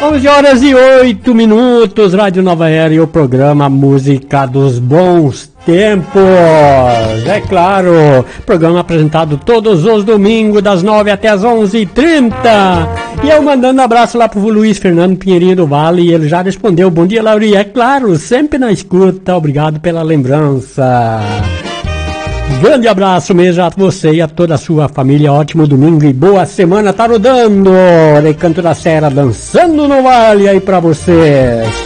11h08, Rádio Nova Era e o programa Música dos Bons Tempos. É claro, programa apresentado todos os domingos das 9 até as 11h30. E eu mandando abraço lá pro Luiz Fernando Pinheirinho do Vale e ele já respondeu: bom dia, Lauri. É claro, sempre na escuta, obrigado pela lembrança. Grande abraço mesmo a você e a toda a sua família. Ótimo domingo e boa semana. Tá rodando Recanto da Serra, dançando no vale aí pra vocês.